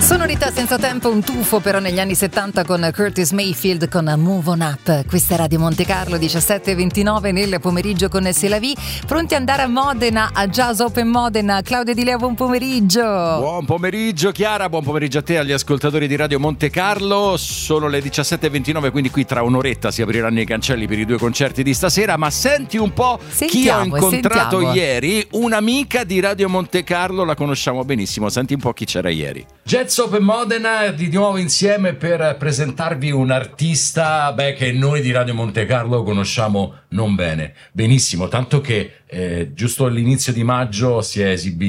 Sonorità senza tempo, un tuffo però negli anni 70 con Curtis Mayfield con Move On Up. Questa è Radio Monte Carlo, 17:29 nel pomeriggio con C'est la Vie. Pronti ad andare a Modena, a Jazz Open Modena. Claudio Di Leo, buon pomeriggio. Buon pomeriggio Chiara, buon pomeriggio a te, agli ascoltatori di Radio Monte Carlo. Sono le 17:29, quindi qui tra un'oretta si apriranno i cancelli per i due concerti di stasera. Ma senti un po' chi ho incontrato ieri. Un'amica di Radio Monte Carlo, la conosciamo benissimo. Senti un po' chi c'era ieri. Jazz Open Modena di nuovo insieme per presentarvi un artista che noi di Radio Monte Carlo conosciamo non bene, benissimo, tanto che giusto all'inizio di maggio si è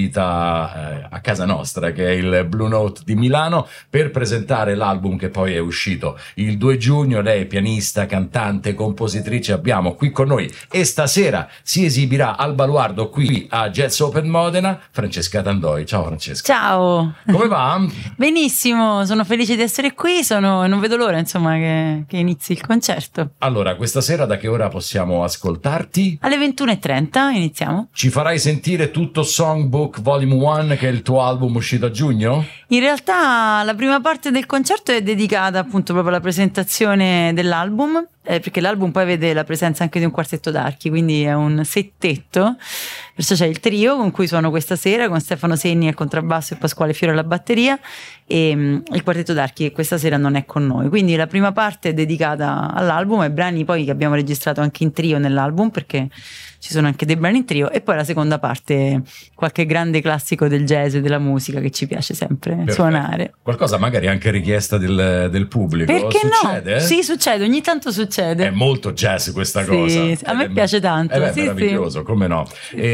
esibita a casa nostra, che è il Blue Note di Milano, per presentare l'album che poi è uscito il 2 giugno. Lei è pianista, cantante, compositrice, abbiamo qui con noi e stasera si esibirà al Baluardo qui a Jazz Open Modena, Francesca Tandoi. Ciao Francesca. Ciao. Come va? Benissimo, sono felice di essere qui, non vedo l'ora insomma che inizi il concerto. Allora, questa sera da che ora possiamo ascoltarti? Alle 21:30 iniziamo. Ci farai sentire tutto Songbook Volume 1, che è il tuo album uscito a giugno? In realtà la prima parte del concerto è dedicata appunto proprio alla presentazione dell'album, perché l'album poi vede la presenza anche di un quartetto d'archi, quindi è un settetto, perciò c'è il trio con cui suono questa sera, con Stefano Senni al contrabbasso e Pasquale Fiore alla batteria, e il quartetto d'archi che questa sera non è con noi. Quindi la prima parte è dedicata all'album e brani poi che abbiamo registrato anche in trio nell'album, perché ci sono anche dei brani in trio, e poi la seconda parte qualche grande classico del jazz e della musica che ci piace sempre suonare. Qualcosa magari anche richiesta del pubblico. Perché succede? No? Sì, succede, ogni tanto succede. È molto jazz questa cosa. A me piace tanto. È meraviglioso, come no.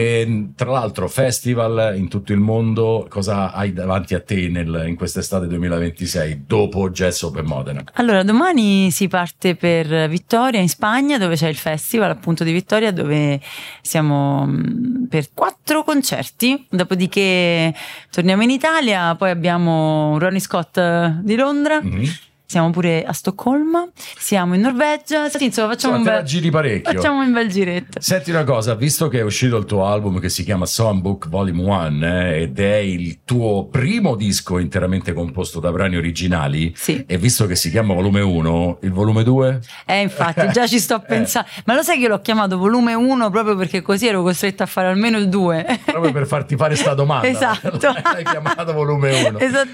E, tra l'altro, festival in tutto il mondo, cosa hai davanti a te in quest'estate 2026 dopo Jazz Open Modena? Allora, domani si parte per Vittoria in Spagna, dove c'è il festival appunto di Vittoria, dove siamo per 4 concerti, dopodiché torniamo in Italia, poi abbiamo un Ronnie Scott di Londra. Mm-hmm. Siamo pure a Stoccolma, siamo in Norvegia, insomma facciamo giri parecchio. Facciamo un bel giretto. Senti una cosa, visto che è uscito il tuo album che si chiama Songbook Volume 1 ed è il tuo primo disco interamente composto da brani originali, sì. E visto che si chiama Volume 1, il Volume 2? Infatti già ci sto pensando, ma lo sai che l'ho chiamato Volume 1 proprio perché così ero costretta a fare almeno il 2. Proprio per farti fare sta domanda. Esatto. L'hai chiamato Volume 1. Esattamente.